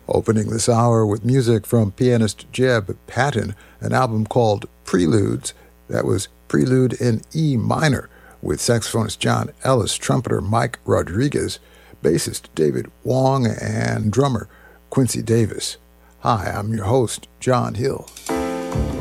Opening this hour with music from pianist Jeb Patton, an album called Preludes. That was Prelude in E minor, with saxophonist John Ellis, trumpeter Mike Rodriguez, bassist David Wong, and drummer Quincy Davis. Hi, I'm your host, John Hill.